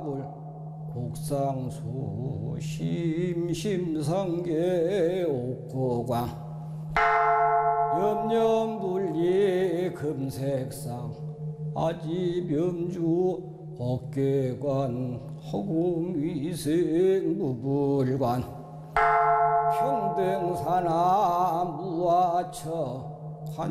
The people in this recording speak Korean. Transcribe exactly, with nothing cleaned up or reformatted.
화불 곡상수 심심성계 옥고광 염염불리 금색상 아지명주 법계관 허공위생 무불관 평등산하 무아처